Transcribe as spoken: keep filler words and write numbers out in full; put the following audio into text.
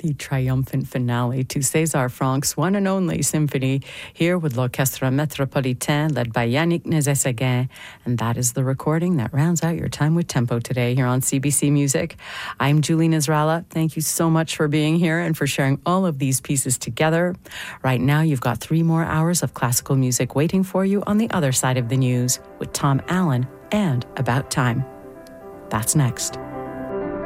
the triumphant finale to César Franck's one and only symphony, here with l'Orchestre Métropolitain, led by Yannick Nézet-Séguin. And that is the recording that rounds out your time with Tempo today here on C B C Music. I'm Julie Nasrallah. Thank you so much for being here and for sharing all of these pieces together. Right now, you've got three more hours of classical music waiting for you on the other side of the news with Tom Allen and About Time. That's next.